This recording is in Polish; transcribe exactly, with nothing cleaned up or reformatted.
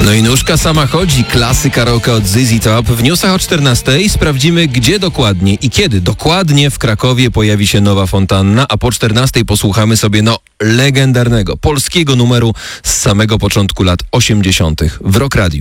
No i nóżka sama chodzi, klasy karaoke od Z Z Top. W newsach o czternastej sprawdzimy, gdzie dokładnie i kiedy dokładnie w Krakowie pojawi się nowa fontanna, a po czternastej posłuchamy sobie no legendarnego polskiego numeru z samego początku lat osiemdziesiątych w Rock Radio.